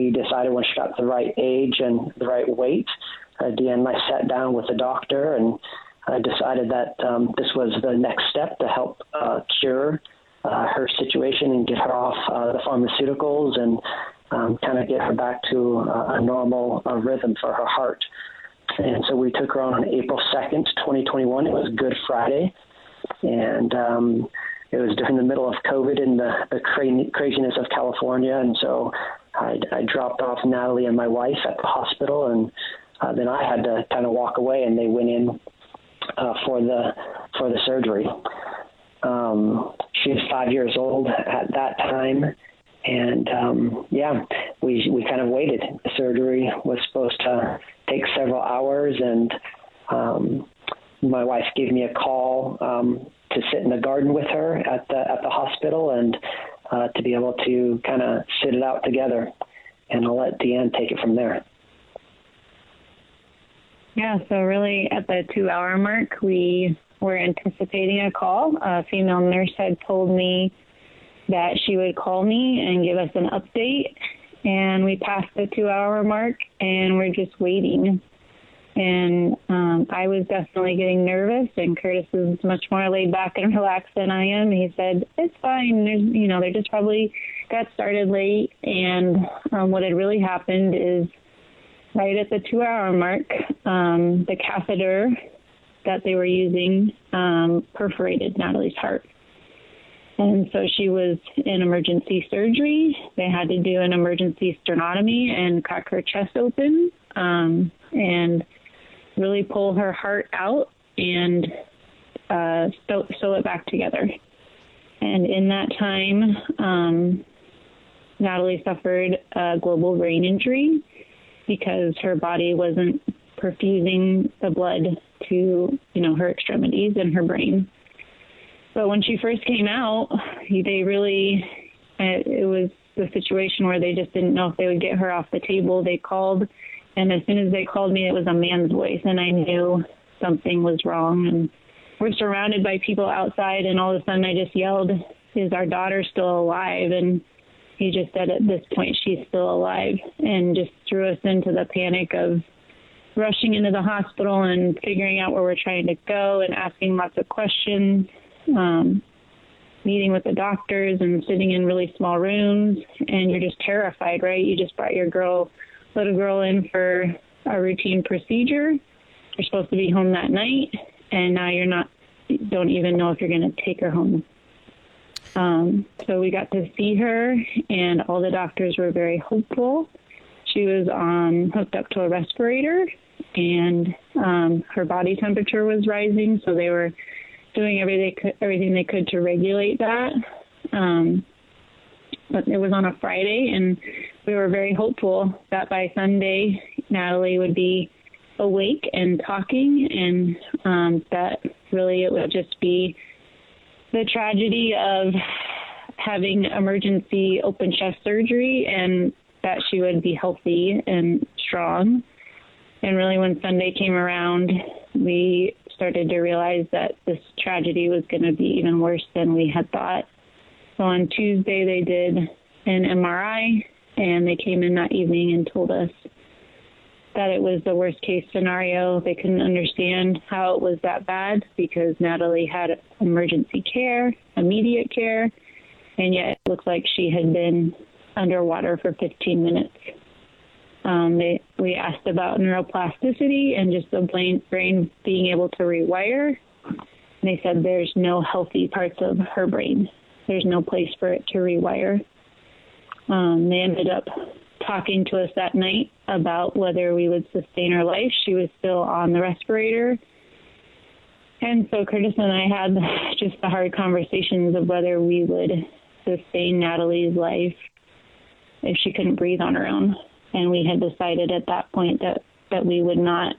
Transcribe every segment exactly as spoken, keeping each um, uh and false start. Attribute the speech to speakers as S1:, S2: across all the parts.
S1: we decided when she got the right age and the right weight, uh, Deanne and I sat down with the doctor and I decided that um, this was the next step to help uh, cure uh, her situation and get her off uh, the pharmaceuticals and um, kind of get her back to uh, a normal uh, rhythm for her heart. And so we took her on April second, twenty twenty-one. It was Good Friday. And um, it was during the middle of COVID and the, the cra- craziness of California. And so I, I dropped off Natalie and my wife at the hospital. And uh, then I had to kind of walk away, and they went in uh, for the for the surgery. Um, she was five years old at that time. And, um, yeah, we we kind of waited. The surgery was supposed to take several hours, and um, my wife gave me a call um, to sit in the garden with her at the at the hospital and uh, to be able to kind of sit it out together. And I'll let Deanne take it from there.
S2: Yeah, so really at the two-hour mark, we were anticipating a call. A female nurse had told me that she would call me and give us an update, and we passed the two-hour mark, and we're just waiting. And um, I was definitely getting nervous, and Curtis is much more laid back and relaxed than I am. He said, it's fine. There's, you know, they just probably got started late, and um, what had really happened is right at the two-hour mark, um, the catheter that they were using um, perforated Natalie's heart. And so she was in emergency surgery. They had to do an emergency sternotomy and crack her chest open um, and really pull her heart out and uh, sew, sew it back together. And in that time, um, Natalie suffered a global brain injury because her body wasn't perfusing the blood to, you know, her extremities and her brain. But when she first came out, they really, it was the situation where they just didn't know if they would get her off the table. They called, and as soon as they called me, it was a man's voice, and I knew something was wrong. And we're surrounded by people outside, and all of a sudden I just yelled, is our daughter still alive? And he just said, at this point, she's still alive, and just threw us into the panic of rushing into the hospital and figuring out where we're trying to go and asking lots of questions. Um, meeting with the doctors and sitting in really small rooms, and you're just terrified, right? You just brought your girl, little girl in for a routine procedure. You're supposed to be home that night, and now you're not, don't even know if you're going to take her home. Um, so we got to see her, and all the doctors were very hopeful. She was um, hooked up to a respirator, and um, her body temperature was rising, so they were doing everything they could, everything they could to regulate that. Um, but it was on a Friday, and we were very hopeful that by Sunday, Natalie would be awake and talking, and um, that really it would just be the tragedy of having emergency open chest surgery, and that she would be healthy and strong. And really when Sunday came around, we started to realize that this tragedy was going to be even worse than we had thought. So on Tuesday, they did an M R I, and they came in that evening and told us that it was the worst case scenario. They couldn't understand how it was that bad because Natalie had emergency care, immediate care, and yet it looked like she had been underwater for fifteen minutes. Um, they, we asked about neuroplasticity and just the brain, brain being able to rewire. And they said there's no healthy parts of her brain. There's no place for it to rewire. Um, they ended up talking to us that night about whether we would sustain her life. She was still on the respirator. And so Curtis and I had just the hard conversations of whether we would sustain Natalie's life if she couldn't breathe on her own. And we had decided at that point that, that we would not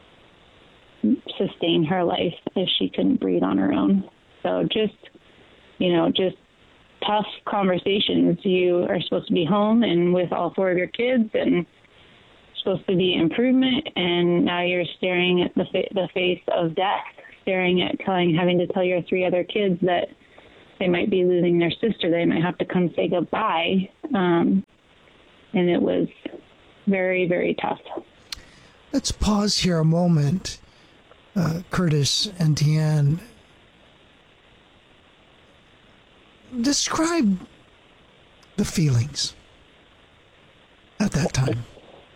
S2: sustain her life if she couldn't breathe on her own. So just, you know, just tough conversations. You are supposed to be home and with all four of your kids and supposed to be improvement, and now you're staring at the, fa- the face of death, staring at telling, having to tell your three other kids that they might be losing their sister. They might have to come say goodbye. Um, and it was very, very tough.
S3: Let's pause here a moment, uh, Curtis and Deanne. Describe the feelings at that time.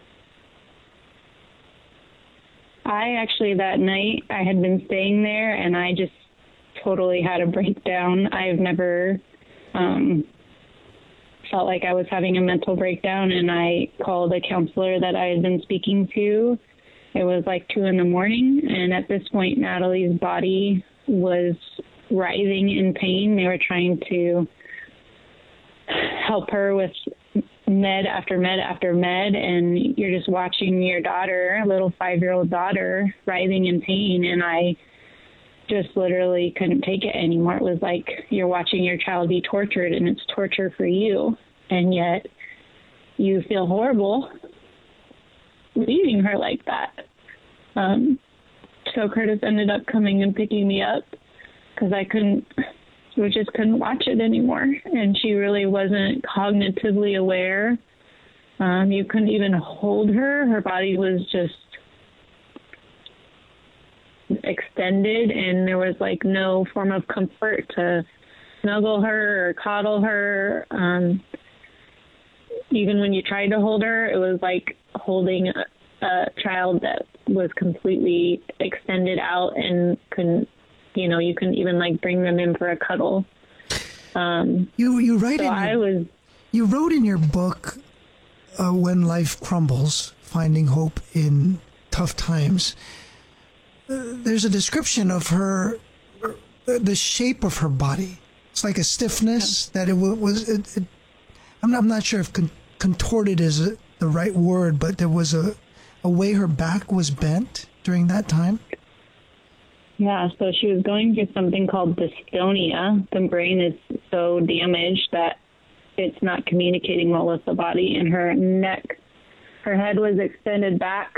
S2: I actually, that night, I had been staying there, and I just totally had a breakdown. I've never um, felt like I was having a mental breakdown, and I called a counselor that I had been speaking to. It was like two in the morning, and at this point, Natalie's body was writhing in pain. They were trying to help her with med after med after med, and you're just watching your daughter, a little five-year-old daughter, writhing in pain, and I just literally couldn't take it anymore. It was like you're watching your child be tortured, and it's torture for you, and yet you feel horrible leaving her like that. Um, so Curtis ended up coming and picking me up because I couldn't, we just couldn't watch it anymore. And she really wasn't cognitively aware. Um, you couldn't even hold her. Her body was just extended, and there was like no form of comfort to snuggle her or coddle her. Um, even when you tried to hold her, it was like holding a, a child that was completely extended out and couldn't, you know, you couldn't even like bring them in for a cuddle. Um,
S3: you you write
S2: so
S3: in your,
S2: I was.
S3: You wrote in your book, uh, When Life Crumbles, Finding Hope in Tough Times. Uh, there's a description of her, uh, the shape of her body. It's like a stiffness yeah. that it was. It, it, I'm, not, I'm not sure if con- contorted is a, the right word, but there was a, a way her back was bent during that time.
S2: Yeah, so she was going through something called dystonia. The brain is so damaged that it's not communicating well with the body, and her neck, her head was extended back,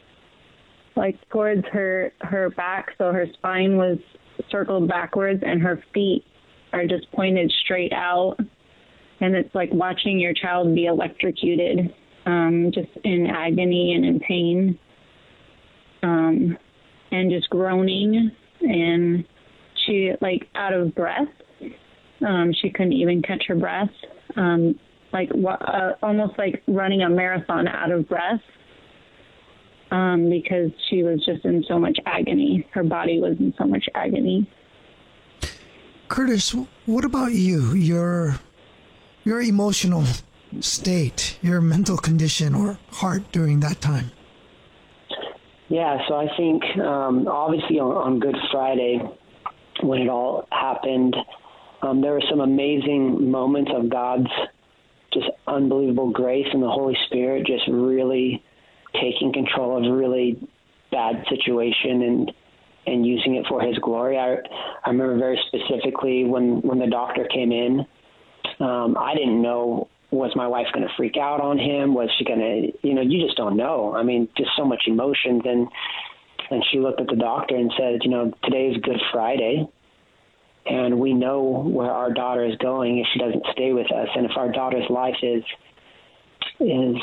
S2: like towards her, her back, so her spine was circled backwards, and her feet are just pointed straight out, and it's like watching your child be electrocuted, um, just in agony and in pain. Um, and just groaning, and she, like, out of breath. Um, she couldn't even catch her breath, um, like uh, almost like running a marathon out of breath, um, because she was just in so much agony. Her body was in so much agony.
S3: Curtis, what about you? Your, your emotional state, your mental condition or heart during that time?
S1: Yeah, so I think um, obviously on, on Good Friday, when it all happened, um, there were some amazing moments of God's just unbelievable grace and the Holy Spirit just really taking control of a really bad situation and and using it for His glory. I, I remember very specifically when, when the doctor came in, um, I didn't know, was my wife going to freak out on him? Was she going to, you know, you just don't know. I mean, just so much emotions. And, and she looked at the doctor and said, you know, today is Good Friday, and we know where our daughter is going if she doesn't stay with us. And if our daughter's life is, is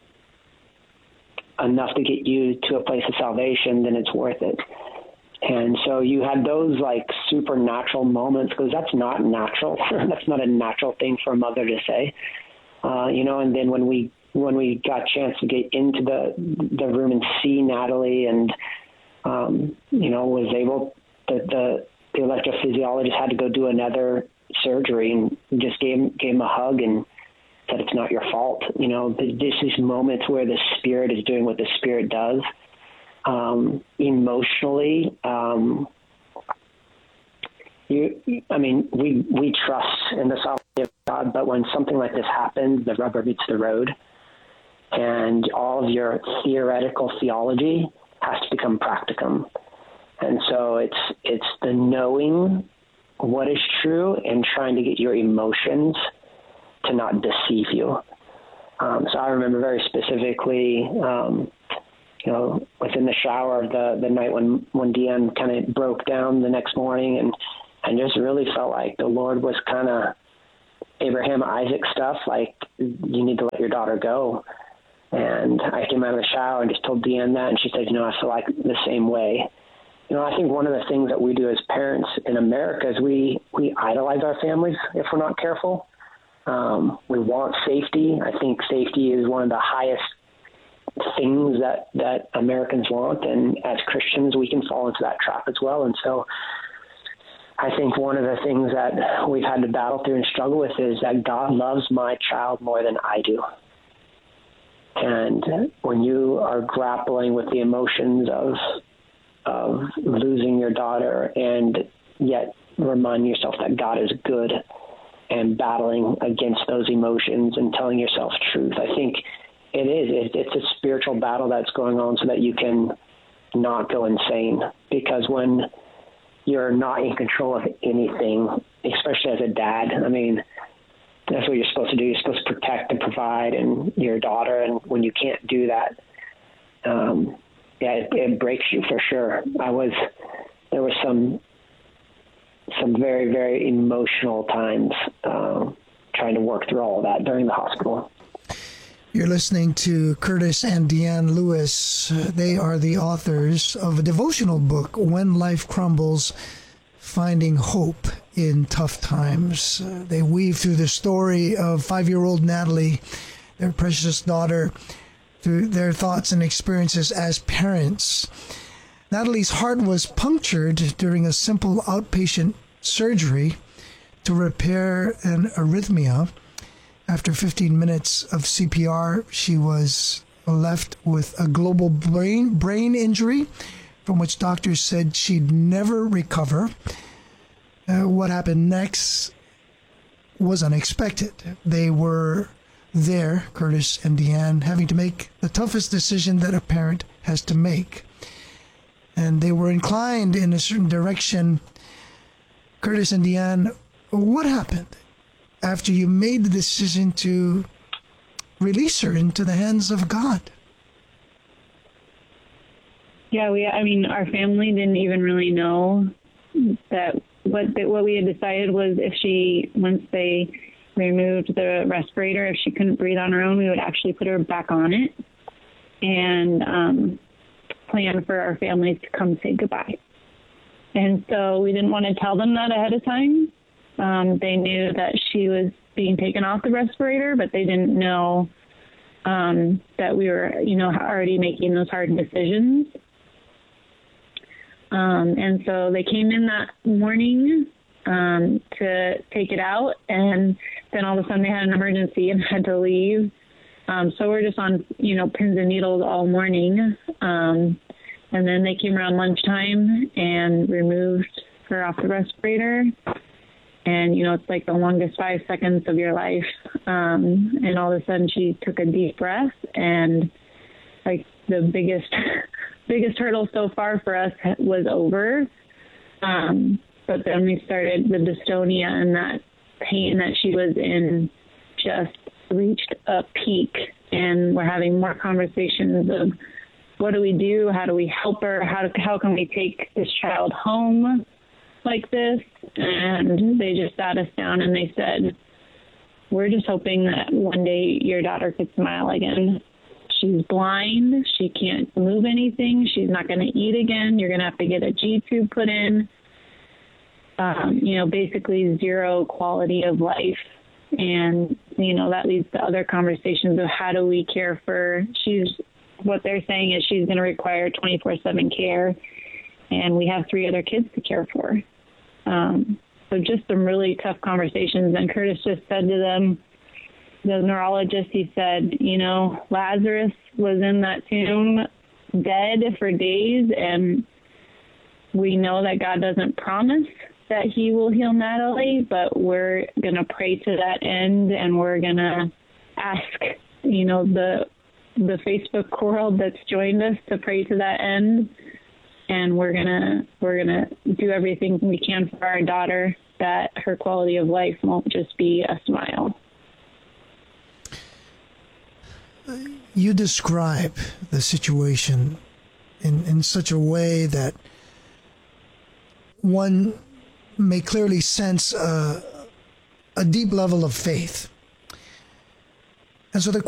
S1: enough to get you to a place of salvation, then it's worth it. And so you had those like supernatural moments, because that's not natural. That's not a natural thing for a mother to say. Uh, you know, and then when we when we got a chance to get into the the room and see Natalie, and um, you know, was able the, the the electrophysiologist had to go do another surgery, and just gave gave him a hug and said it's not your fault. You know, there's these moments where the Spirit is doing what the Spirit does. Um, emotionally, um, you, I mean, we, we trust in the sovereignty of God, but when something like this happens, the rubber meets the road, and all of your theoretical theology has to become practicum. And so it's, it's the knowing what is true and trying to get your emotions to not deceive you. Um, so I remember very specifically, um, you know, within the shower of the, the night when, when Deanne kind of broke down the next morning, and, and just really felt like the Lord was kind of Abraham, Isaac stuff, like, you need to let your daughter go. And I came out of the shower and just told Deanne that, and she said, you know, I feel like the same way. You know, I think one of the things that we do as parents in America is we, we idolize our families if we're not careful. Um, we want safety. I think safety is one of the highest things that, that Americans want, and as Christians, we can fall into that trap as well. And so I think one of the things that we've had to battle through and struggle with is that God loves my child more than I do. And when you are grappling with the emotions of of losing your daughter and yet reminding yourself that God is good and battling against those emotions and telling yourself truth, I think it is. It's a spiritual battle that's going on so that you can not go insane. Because when you're not in control of anything, especially as a dad, I mean, that's what you're supposed to do. You're supposed to protect and provide and your daughter. And when you can't do that, um, yeah, it, it breaks you for sure. I was, there was some, some very, very emotional times um, trying to work through all of that during the hospital.
S3: You're listening to Curtis and Deanne Lewis. They are the authors of a devotional book, When Life Crumbles, Finding Hope in Tough Times. Uh, they weave through the story of five-year-old Natalie, their precious daughter, through their thoughts and experiences as parents. Natalie's heart was punctured during a simple outpatient surgery to repair an arrhythmia. After fifteen minutes of C P R, she was left with a global brain brain injury from which doctors said she'd never recover. Uh, what happened next was unexpected. They were there, Curtis and Deanne, having to make the toughest decision that a parent has to make. And they were inclined in a certain direction. Curtis and Deanne, what happened after you made the decision to release her into the hands of God?
S2: Yeah, we. I mean, our family didn't even really know that what that what we had decided was if she, once they removed the respirator, if she couldn't breathe on her own, we would actually put her back on it and um, plan for our families to come say goodbye. And so we didn't want to tell them that ahead of time. Um, they knew that she was being taken off the respirator, but they didn't know um, that we were, you know, already making those hard decisions. Um, and so they came in that morning um, to take it out, and then all of a sudden they had an emergency and had to leave. Um, so we're just on, you know, pins and needles all morning. Um, and then they came around lunchtime and removed her off the respirator. And, you know, it's like the longest five seconds of your life. Um, and all of a sudden she took a deep breath, and like the biggest, biggest hurdle so far for us was over. Um, but then we started the dystonia, and that pain that she was in just reached a peak. And we're having more conversations of what do we do? How do we help her? How, do, how can we take this child home like this? And they just sat us down and they said, we're just hoping that one day your daughter could smile again. She's blind. She can't move anything. She's not going to eat again. You're going to have to get a G tube put in. Um, you know, basically zero quality of life. And, you know, that leads to other conversations of how do we care for, she's, what they're saying is she's going to require twenty-four seven care. And we have three other kids to care for. Um, so just some really tough conversations. And Curtis just said to them, the neurologist, he said, you know, Lazarus was in that tomb dead for days, and we know that God doesn't promise that he will heal Natalie, but we're going to pray to that end, and we're going to ask, you know, the the Facebook world that's joined us to pray to that end. And we're gonna we're gonna do everything we can for our daughter, that her quality of life won't just be a smile.
S3: You describe the situation in, in such a way that one may clearly sense a, a deep level of faith. And so the